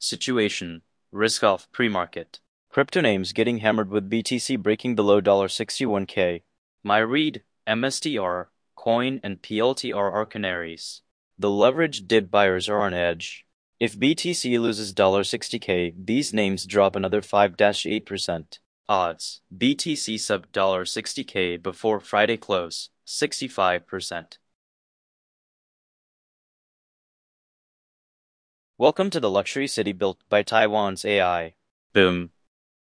Situation. Risk off pre-market. Crypto names getting hammered with BTC breaking below $61K. My read, MSTR, Coin, and PLTR are canaries. The leveraged dip buyers are on edge. If BTC loses $60K, these names drop another 5-8%. Odds. BTC sub $60K before Friday close, 65%. Welcome to the luxury city built by Taiwan's AI. Boom.